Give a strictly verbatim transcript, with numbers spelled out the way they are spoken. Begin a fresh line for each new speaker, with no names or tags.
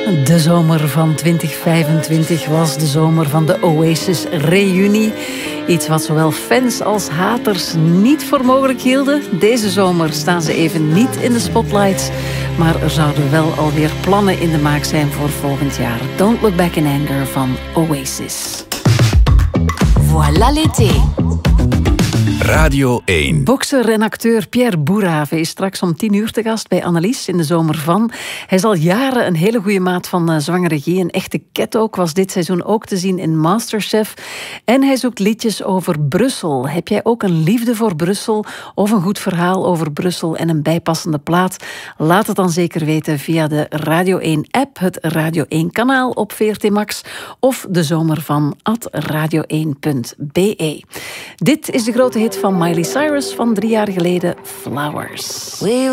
De zomer van twintig vijfentwintig was de zomer van de Oasis-reunie. Iets wat zowel fans als haters niet voor mogelijk hielden. Deze zomer staan ze even niet in de spotlights. Maar er zouden wel alweer plannen in de maak zijn voor volgend jaar. Don't Look Back in Anger van Oasis.
Voilà l'été.
Radio één.
Bokser en acteur Pierre Boerhaave is straks om tien uur te gast bij Annelies in de zomer van. Hij is al jaren een hele goede maat van uh, zwangere G. Een echte ket ook, was dit seizoen ook te zien in Masterchef. En hij zoekt liedjes over Brussel. Heb jij ook een liefde voor Brussel of een goed verhaal over Brussel en een bijpassende plaat? Laat het dan zeker weten via de Radio één app, het Radio één kanaal op V R T Max of de zomer van at radio één punt b e. Dit is de grote hit van Miley Cyrus van drie jaar geleden, Flowers.
We